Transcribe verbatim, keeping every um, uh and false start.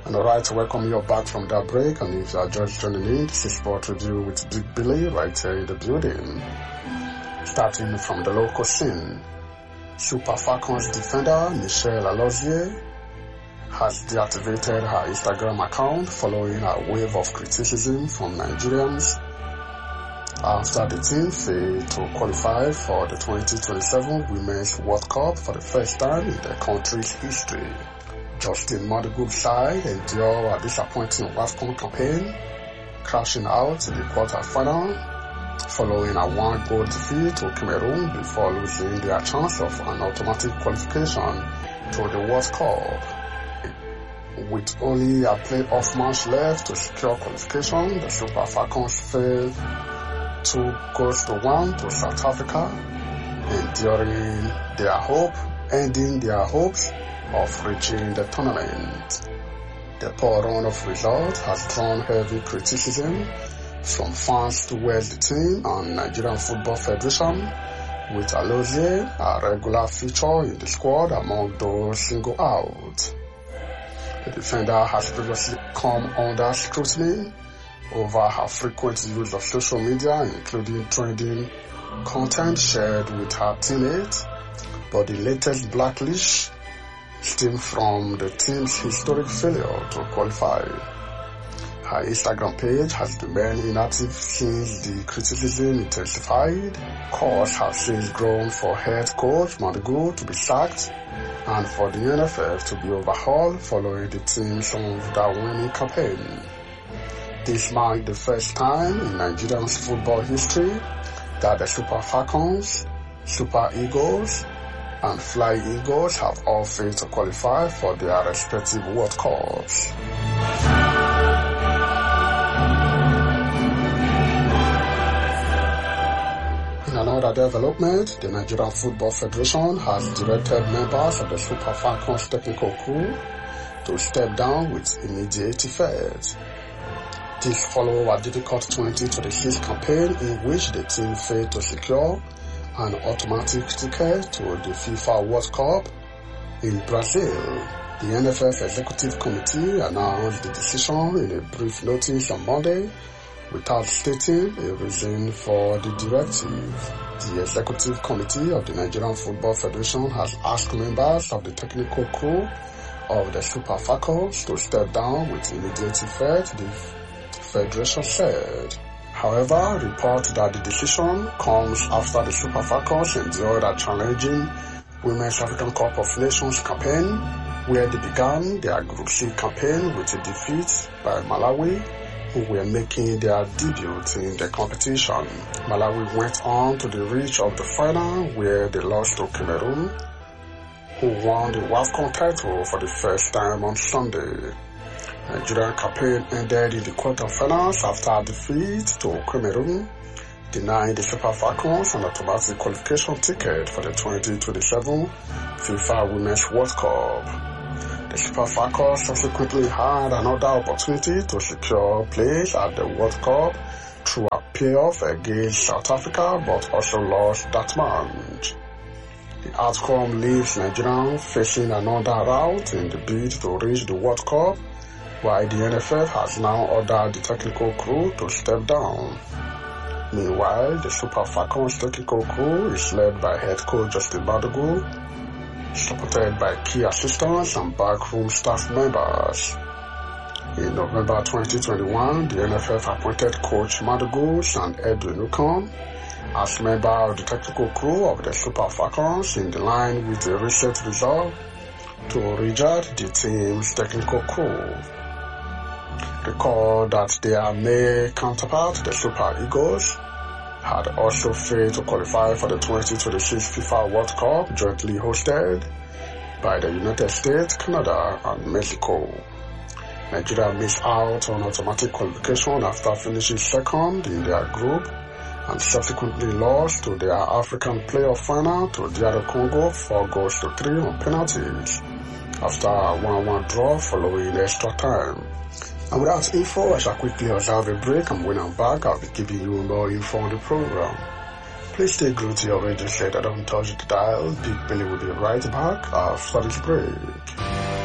And alright, welcome you back from that break, and if you are just joining in, this is Sport Review with Big Billy right here in the building. Starting from the local scene, Super Falcons defender Michelle Alozie has deactivated her Instagram account following a wave of criticism from Nigerians after the team failed to qualify for the twenty twenty-seven Women's World Cup for the first time in the country's history. Justin Madugu's side endured a disappointing WAFCON campaign, crashing out in the quarter-final following a one-goal defeat to Cameroon before losing their chance of an automatic qualification to the World Cup. With only a playoff match left to secure qualification, the Super Falcons fell two goals to one to South Africa, enduring their hope, ending their hopes of reaching the tournament. The poor run of results has drawn heavy criticism from fans towards the team and Nigerian Football Federation, with Alozie a regular feature in the squad among those singled out. The defender has previously come under scrutiny over her frequent use of social media, including trending content shared with her teammates, but the latest blacklist stemmed from the team's historic failure to qualify. Her Instagram page has remained inactive since the criticism intensified. Calls have since grown for head coach Madugu to be sacked and for the N F F to be overhauled following the team's winning campaign. This marked the first time in Nigerian's football history that the Super Falcons, Super Eagles, and Fly Eagles have all failed to qualify for their respective World Cups. In another development, the Nigerian Football Federation has directed members of the Super Falcons technical crew to step down with immediate effect. This follows a difficult twenty twenty-six campaign in which the team failed to secure an automatic ticket to the FIFA World Cup in Brazil. The N F F Executive Committee announced the decision in a brief notice on Monday without stating a reason for the directive. The Executive Committee of the Nigerian Football Federation has asked members of the technical crew of the Super Falcons to step down with immediate effect, the Federation said. However, reports that the decision comes after the Super Falcons endured a challenging Women's African Cup of Nations campaign, where they began their Group C campaign with a defeat by Malawi, who were making their debut in the competition. Malawi went on to the reach of the final, where they lost to Cameroon, who won the WAFCON title for the first time on Sunday. Nigerian campaign ended in the quarterfinals after a defeat to Cameroon, denying the Super Falcons an automatic qualification ticket for the twenty twenty-seven FIFA Women's World Cup. The Super Falcons subsequently had another opportunity to secure place at the World Cup through a playoff against South Africa, but also lost that match. The outcome leaves Nigeria facing another route in the bid to reach the World Cup, while the N F F has now ordered the technical crew to step down. Meanwhile, the Super Falcons technical crew is led by head coach Justin Madugu, supported by key assistants and backroom staff members. In November twenty twenty-one, the N F F appointed coach Madugu and Edwin Ukon as member of the technical crew of the Super Falcons, in line with a recent resolve to reject the team's technical crew. Recall that their male counterpart, the Super Eagles, had also failed to qualify for the twenty twenty-six FIFA World Cup, jointly hosted by the United States, Canada, and Mexico. Nigeria missed out on automatic qualification after finishing second in their group and subsequently lost to their African playoff final to D R Congo four goals to three on penalties after a one one draw following extra time. And with that info, I shall quickly observe a break, and when I'm back, I'll be giving you more info on the program. Please stay glued to your radio set and don't touch the dial. Big Billy will be right back after this break.